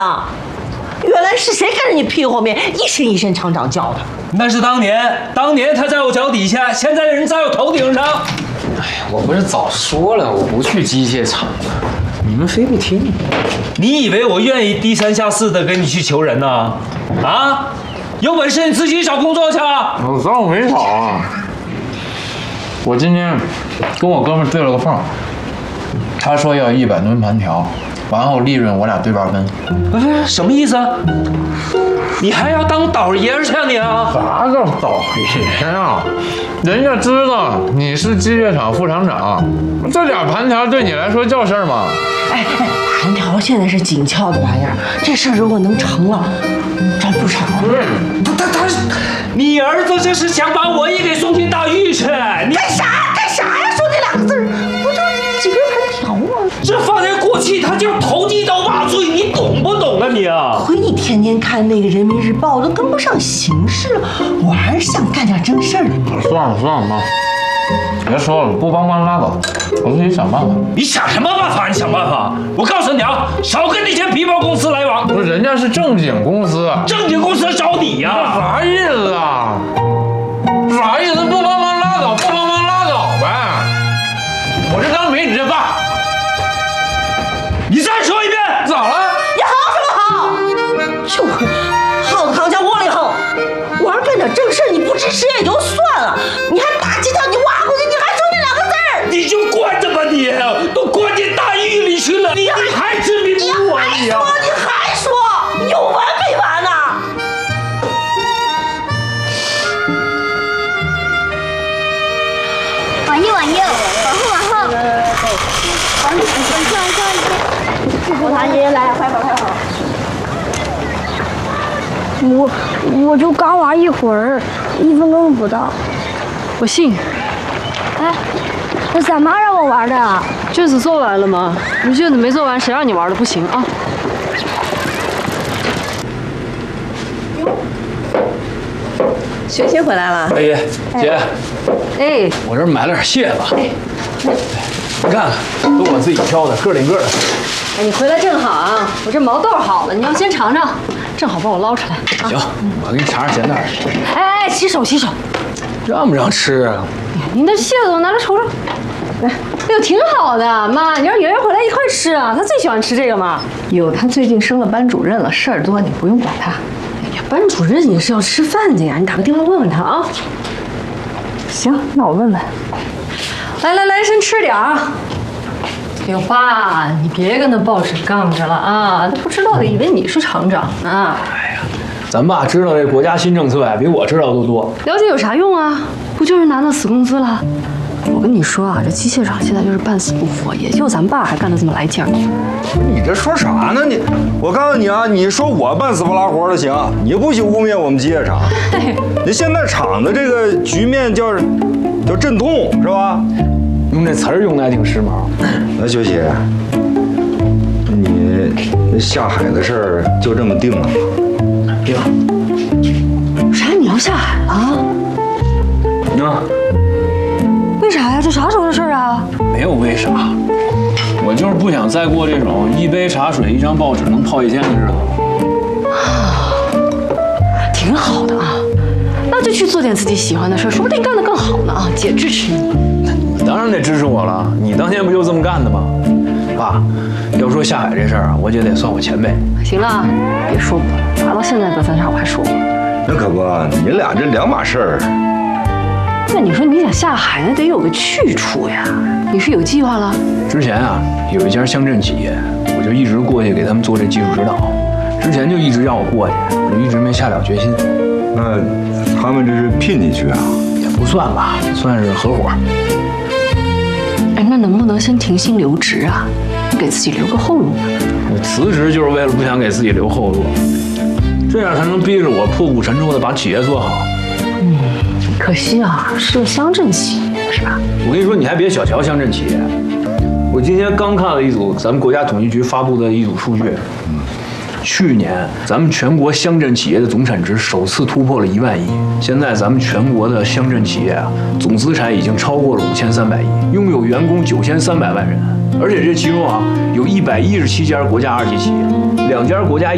啊！原来是谁跟着你屁股后面一声一声厂长叫的？ 那是当年他在我脚底下，现在人在我头顶上。 哎呀，我不是早说了我不去机械厂吗？你们非不听。 你以为我愿意低三下四的跟你去求人呢？啊？有本事你自己找工作去啊！ 我早没找啊。我今天跟我哥们对了个缝，他说要100吨盘条，完后利润我俩对半分。 不是什么意思啊？你还要当倒爷去啊你啊？ 啥叫倒爷啊？人家知道你是机械厂副厂长，这点盘条对你来说叫事儿吗？ 哎，盘条现在是紧俏的玩意儿，这事儿如果能成了，赚不少。 他，你儿子这是想把我也给送进大狱去？你干啥呀？说这2个字儿，不就几根盘条吗？ 这放眼过去，他就投机倒把罪，你懂不懂啊你啊？ 亏你天天看那个《人民日报》，都跟不上形势了。我还是想干点正事儿。 算了妈，别说了，不帮忙拉倒，我自己想办法。 你想什么办法？你想办法！我告诉你啊，少跟那些皮包公司来往。 不是，人家是正经公司， 正经公司找你呀、 啥意思啊？啥意思？不帮忙拉倒，不帮忙拉倒呗。我这当没你这爸。 你再说一遍， 咋了？ 你好什么好？就会耗子扛枪窝里横。我要干点正事儿，你不支持也就算了，你还大鸡蛋，你挖过去，你还说那2个字儿， 你就关着吧你，都关进大狱里去了，你还执迷不悟啊你啊！ 你还说，有完没完呐？ 往右，往后，往后，团结来，快跑！我就刚玩一会儿，1分钟不到。 我信。 哎，那怎么让我玩的？ 卷子做完了吗？你卷子没做完，谁让你玩的不行啊？ 学姐回来了。 哎呀，姐， 哎， 我这买了点蟹子，你看看，都我自己挑的，个顶个的。 哎，你回来正好啊！我这毛豆好了，你要先尝尝，正好帮我捞出来。 行，我给你尝尝咸淡的。 哎，洗手。 让不让吃啊？ 你那蟹子我拿来瞅瞅。来，哎呦，挺好的，妈，你让圆圆回来一块吃啊，她最喜欢吃这个嘛。 哟，他最近升了班主任了，事儿多，你不用管他。 哎呀，班主任也是要吃饭的呀，你打个电话问问他啊。 行，那我问问。 来，先吃点儿。哎呦，爸，你别跟那报纸杠着了啊！他不知道的以为你是厂长呢。 哎呀，咱爸知道这国家新政策呀，比我知道的多。 了解有啥用啊？不就是拿那死工资了？我跟你说啊，这机械厂现在就是半死不活，也就咱爸还干得这么来劲儿。 你这说啥呢？我告诉你啊，你说我半死不拉活的行，你不许污蔑我们机械厂。你现在厂的这个局面叫阵痛是吧？ 用这词儿用的还挺时髦。 那学姐，你那下海的事儿就这么定了吗？ 定。 啥？你要下海了？ 啊？ 为啥呀？这啥时候的事儿啊？ 没有为啥，我就是不想再过这种一杯茶水、一张报纸能泡1天的日子。 挺好的啊，那就去做点自己喜欢的事儿，说不定干得更好呢啊！姐支持你。 你当然得支持我了，你当年不就这么干的吗？爸，要说下海这事儿啊，我姐得算我前辈。 行了，别说我了，打到现在这份上我还说我。 那可不，你俩这2码事儿。 那你说你想下海，那得有个去处呀。你是有计划了？ 之前啊，有一家乡镇企业，我就一直过去给他们做这技术指导。之前就一直让我过去，我就一直没下了决心。 那他们这是聘你去啊？ 也不算吧，算是合伙。 哎，那能不能先停薪留职啊？给自己留个后路呢？ 我辞职就是为了不想给自己留后路，这样才能逼着我破釜沉舟的把企业做好。 可惜啊，是个乡镇企业，是吧？ 我跟你说，你还别小瞧乡镇企业。我今天刚看了一组咱们国家统计局发布的一组数据，去年咱们全国乡镇企业的总产值首次突破了1万亿。现在咱们全国的乡镇企业啊，总资产已经超过了5300亿，拥有员工9300万人，而且这其中啊，有117家国家2级企业，2家国家